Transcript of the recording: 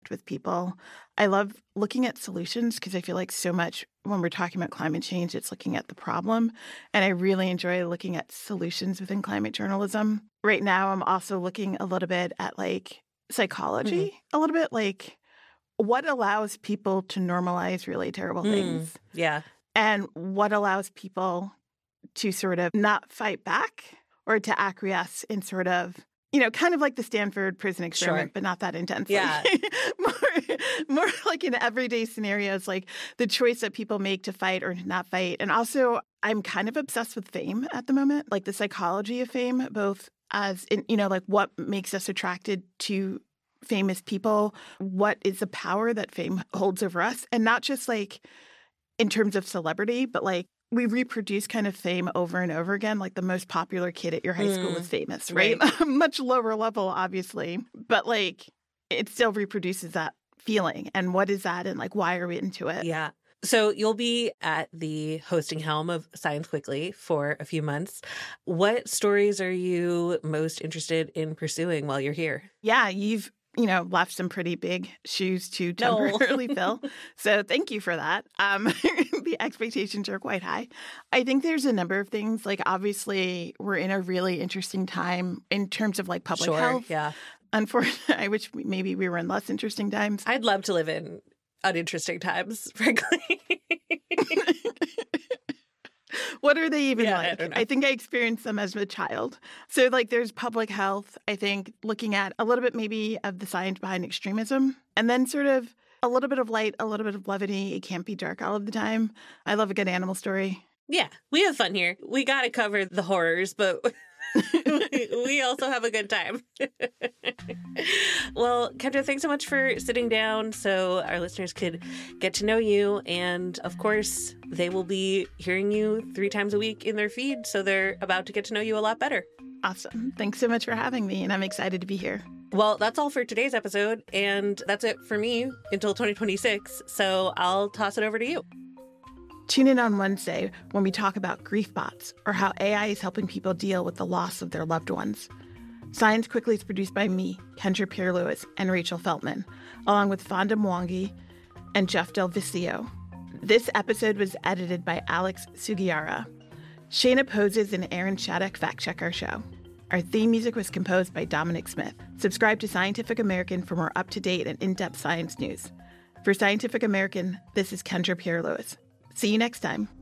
connect with people. I love looking at solutions because I feel like so much when we're talking about climate change, it's looking at the problem. And I really enjoy looking at solutions within climate journalism. Right now, I'm also looking a little bit at like psychology, a little bit like what allows people to normalize really terrible things. Yeah. And what allows people to sort of not fight back or to acquiesce in sort of, you know, kind of like the Stanford prison experiment, but not that intensely. Yeah. more like in everyday scenarios, like the choice that people make to fight or to not fight. And also, I'm kind of obsessed with fame at the moment, like the psychology of fame, both as in, you know, like what makes us attracted to famous people, what is the power that fame holds over us, and not just like in terms of celebrity, but like we reproduce kind of fame over and over again. Like the most popular kid at your high school is famous, right? Much lower level, obviously, but like it still reproduces that feeling. And what is that? And like, why are we into it? Yeah. So you'll be at the hosting helm of Science Quickly for a few months. What stories are you most interested in pursuing while you're here? Yeah, you've left some pretty big shoes to temporarily fill. So thank you for that. The expectations are quite high. I think there's a number of things. Like, obviously, we're in a really interesting time in terms of like public health. Yeah. Unfortunately, I wish maybe we were in less interesting times. I'd love to live in uninteresting times, frankly. What are they even like? I think I experienced them as a child. So like there's public health, I think, looking at a little bit maybe of the science behind extremism, and then sort of a little bit of light, a little bit of levity. It can't be dark all of the time. I love a good animal story. Yeah, we have fun here. We got to cover the horrors, but we also have a good time. Well, Kendra, thanks so much for sitting down so our listeners could get to know you. And of course, they will be hearing you 3 times a week in their feed. So they're about to get to know you a lot better. Awesome. Thanks so much for having me. And I'm excited to be here. Well, that's all for today's episode. And that's it for me until 2026. So I'll toss it over to you. Tune in on Wednesday when we talk about grief bots or how AI is helping people deal with the loss of their loved ones. Science Quickly is produced by me, Kendra Pierre-Louis, and Rachel Feltman, along with Fonda Mwangi and Jeff Del Vicio. This episode was edited by Alex Sugiura. Shayna Poses and Aaron Shattuck fact-check our show. Our theme music was composed by Dominic Smith. Subscribe to Scientific American for more up-to-date and in-depth science news. For Scientific American, this is Kendra Pierre-Louis. See you next time.